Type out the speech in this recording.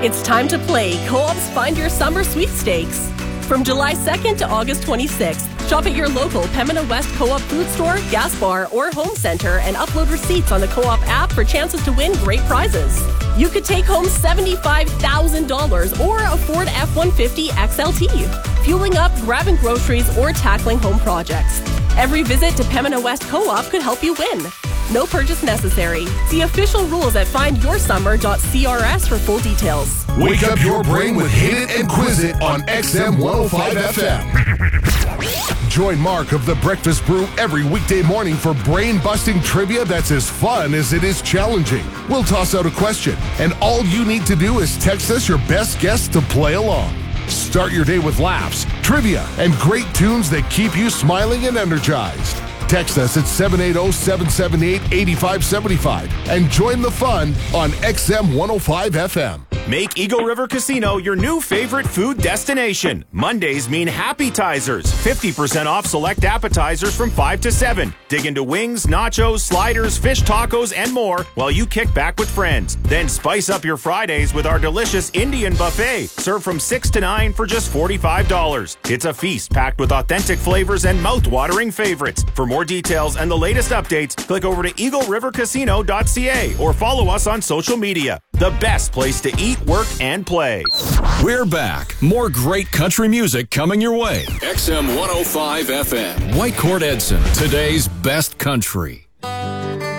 It's time to play Co-op's Find Your Summer Sweepstakes. From July 2nd to August 26th, shop at your local Pembina West Co-op food store, gas bar, or home center and upload receipts on the Co-op app for chances to win great prizes. You could take home $75,000 or a Ford F-150 XLT, fueling up, grabbing groceries, or tackling home projects. Every visit to Pembina West Co-op could help you win. No purchase necessary. See official rules at findyoursummer.crs for full details. Wake up your brain with Hit It and Quiz It on XM 105 FM. Join Mark of The Breakfast Brew every weekday morning for brain-busting trivia that's as fun as it is challenging. We'll toss out a question, and all you need to do is text us your best guess to play along. Start your day with laughs, trivia, and great tunes that keep you smiling and energized. Text us at 780-778-8575 and join the fun on XM 105 FM. Make Eagle River Casino your new favorite food destination. Mondays mean Happytizers. 50% off select appetizers from 5 to 7. Dig into wings, nachos, sliders, fish tacos, and more while you kick back with friends. Then spice up your Fridays with our delicious Indian buffet. Served from 6 to 9 for just $45. It's a feast packed with authentic flavors and mouth-watering favorites. For more details and the latest updates, click over to EagleRiverCasino.ca or follow us on social media. The best place to eat, work, and play. We're back. More great country music coming your way. XM 105 FM. Whitecourt Edson, today's best country.